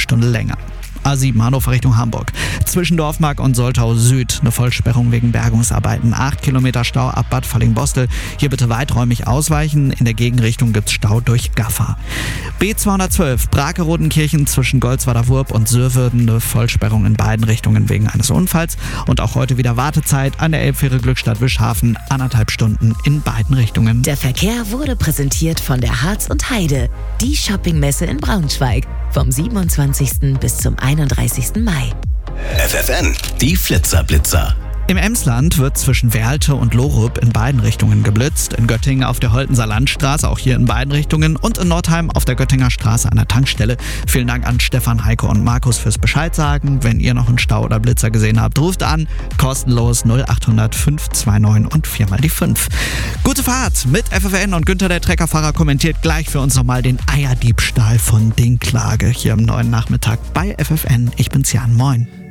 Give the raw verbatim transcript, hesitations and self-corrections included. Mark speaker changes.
Speaker 1: Stunde länger. A sieben Hannover Richtung Hamburg. Zwischen Dorfmark und Soltau Süd eine Vollsperrung wegen Bergungsarbeiten. acht Kilometer Stau ab Bad Falling-Bostel. Hier bitte weiträumig ausweichen. In der Gegenrichtung gibt's Stau durch Gaffer. B zweihundertzwölf Brake-Rodenkirchen zwischen Goldswader Wurp und Sürwürden. Eine Vollsperrung in beiden Richtungen wegen eines Unfalls. Und auch heute wieder Wartezeit an der Elbfähre Glückstadt-Wischhafen. Anderthalb Stunden in beiden Richtungen.
Speaker 2: Der Verkehr wurde präsentiert von der Harz und Heide. Die Shoppingmesse in Braunschweig. Vom siebenundzwanzigsten bis zum einunddreißigsten Mai.
Speaker 3: F F N, die Flitzerblitzer.
Speaker 1: Im Emsland wird zwischen Werlte und Lorup in beiden Richtungen geblitzt. In Göttingen auf der Holtenser Landstraße, auch hier in beiden Richtungen. Und in Nordheim auf der Göttinger Straße an der Tankstelle. Vielen Dank an Stefan, Heiko und Markus fürs Bescheid sagen. Wenn ihr noch einen Stau oder Blitzer gesehen habt, ruft an. Kostenlos null acht hundert fünf zwei neun und viermal die fünf. Gute Fahrt mit F F N und Günther, der Treckerfahrer, kommentiert gleich für uns nochmal den Eierdiebstahl von Dinklage hier am neuen Nachmittag bei F F N. Ich bin's Jan, moin.